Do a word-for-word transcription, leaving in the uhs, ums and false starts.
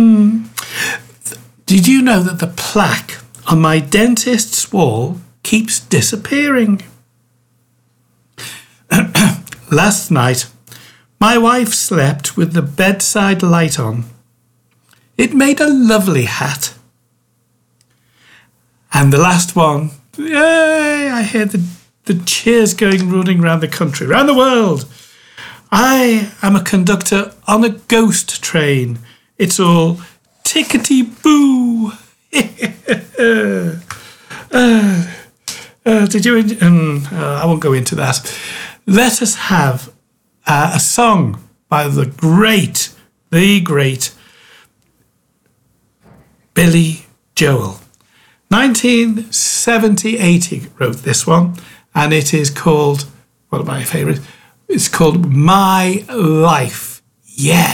Mm. Did you know that the plaque on my dentist's wall keeps disappearing? Last night, my wife slept with the bedside light on. It made a lovely hat. And the last one, yay, I hear the, the cheers going running around the country, around the world. I am a conductor on a ghost train. It's all tickety-boo. uh, uh, did you... Um, uh, I won't go into that. Let us have uh, a song by the great, the great Billy Joel. nineteen seventy-eight he wrote this one, and it is called, one of my favourites, it's called My Life. Yeah.